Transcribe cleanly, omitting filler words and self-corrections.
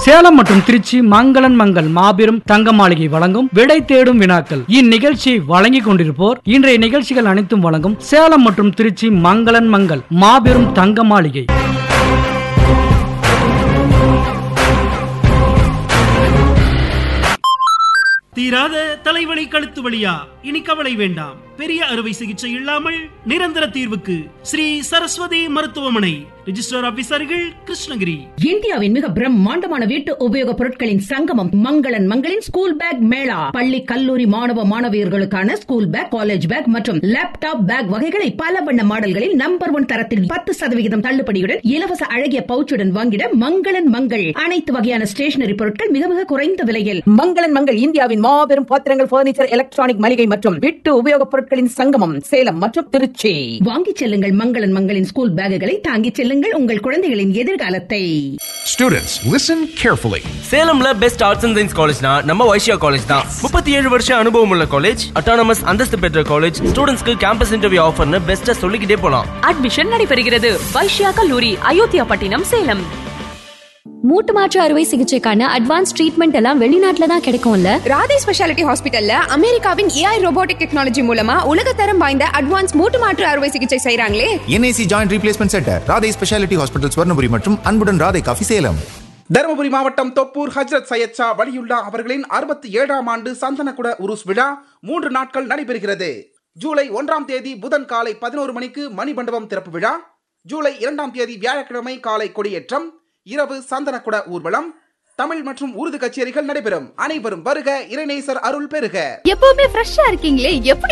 சேலம் மற்றும் திருச்சி மங்களன் மங்கள் மாபெரும் தங்க மாளிகை வழங்கும் விடை தேடும் வினாக்கள். இந்நிகழ்ச்சியை வழங்கிக் கொண்டிருப்போர் இன்றைய நிகழ்ச்சிகள் அனைத்தும் வழங்கும் சேலம் மற்றும் திருச்சி மங்களன் மங்கள் மாபெரும் தங்க மாளிகை. தீராத தலைவலி கழுத்து வலியா? இனி கவலை வேண்டாம். பெரிய அறுவை சிகிச்சை இல்லாமல் நிரந்தர தீர்வுக்கு ஸ்ரீ சரஸ்வதி மருத்துவமனை. ரிஜிஸ்டர் ஆபீசர்கள் கிருஷ்ணகிரி. இந்தியாவின் மிக பிரம்மாண்டமான வீட்டு உபயோக பொருட்களின் சங்கமம் மங்களன் மங்களின் ஸ்கூல் பேக் மேளா. பள்ளி கல்லூரி மாணவ மாணவியர்களுக்கான ஸ்கூல் பேக், காலேஜ் பேக் மற்றும் லேப்டாப் பேக் வகைகளை பல வண்ண மாடல்களில் நம்பர் 1 தரத்தில் 10% தள்ளுபடியுடன் இலவச அழகிய பவுச்சுடன் வாங்கிட மங்களன் மங்கள். அனைத்து வகையான ஸ்டேஷனரி பொருட்கள் மிக மிக குறைந்த விலையில். மங்களன் மங்கள் இந்தியாவின் மாபெரும் பாத்திரங்கள், பர்னிச்சர், எலக்ட்ரானிக் மளிகை மற்றும் வீட்டு உபயோக பொருட்களின் சங்கமம் சேலம் மற்றும் திருச்சி. வாங்கிச் செல்லுங்கள் மங்களன் மங்களின் ஸ்கூல் பேக்குகளை. தாங்கிச் செல்லுங்கள் உங்கள் குழந்தைகளின் எதிர்காலத்தை. Students, listen carefully. சேலம்ல best arts and science காலேஜ்னா நம்ம வைஷ்யா காலேஜ் தான். 37 வருஷ அனுபவம் உள்ள காலேஜ், அட்டானமஸ் அந்தஸ்து பெற்ற காலேஜ், ஸ்டூடண்ட்ஸ்க்கு கேம்பஸ் இன்டர்வியூ ஆஃபர்னு பெஸ்ட்டா சொல்லிக்கிட்டே போலாம். அட்மிஷன் நடைபெறுகிறது. வைஷ்யா கல்லூரி, அயோத்தியா பட்டினம், சேலம். மூட்டு மாற்று அறுவை சிகிச்சைக்கான அட்வான்ஸ் ட்ரீட்மெண்ட் எல்லாம் வெளிநாட்டுல தான் கிடைக்கும்ல. ராதே ஸ்பெஷாலிட்டி ஹாஸ்பிட்டல்ல அமெரிக்காவின் AI ரோபோட்டிக் டெக்னாலஜி மூலமா உலகத்தரம் வாய்ந்த அட்வான்ஸ் மூட்டு மாற்று அறுவை சிகிச்சை செய்றாங்களே. NAC joint replacement centre, Radhe speciality hospital, Swarnapuri மற்றும் அன்புடன் ராதே காஃபி, சேலம். தருமபுரி மாவட்டம் தொப்பூர் ஹஜ்ரத் சையத் ஷா வலியுல்லா அவர்களின் 67ஆம் ஆண்டு சந்தனக்குட உருஸ் விழா 3 நாட்கள் நடைபெறுகிறது. ஜூலை 1ஆம் தேதி புதன் காலை 11 மணிக்கு மணிமண்டபம் திறப்பு விழா. ஜூலை 2ஆம் தேதி வியாழக்கிழமை காலை கொடியேற்றம், இரவு சந்தனக்குட ஊர்வலம், தமிழ் மற்றும் உருது கச்சேரிகள் நடைபெறும். அனைவரும் வருக, இறைநேசர் அருள் பெறுக. எப்பவுமே ஃப்ரெஷ்ஷா இருக்கீங்களே, எப்படி